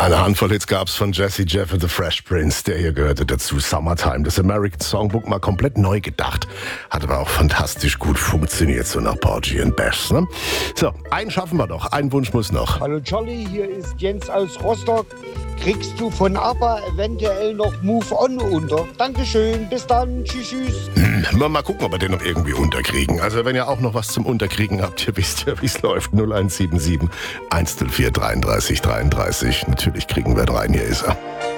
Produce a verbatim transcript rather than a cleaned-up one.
Eine Handvoll Hits gab's von Jazzy Jeff und The Fresh Prince. Der hier gehörte dazu. Summertime. Das American Songbook mal komplett neu gedacht. Hat aber auch fantastisch gut funktioniert, so nach Porgy and Bess. Ne? So, einen schaffen wir doch. Ein Wunsch muss noch. Hallo Charlie, hier ist Jens aus Rostock. Kriegst du von ABBA eventuell noch Move On unter? Dankeschön, bis dann, tschüss, tschüss. Hm, mal gucken, ob wir den noch irgendwie unterkriegen. Also wenn ihr auch noch was zum Unterkriegen habt, ihr wisst ja, wie es läuft. null eins sieben sieben, eins null vier, dreiunddreißig dreiunddreißig. Natürlich kriegen wir rein, hier ist er.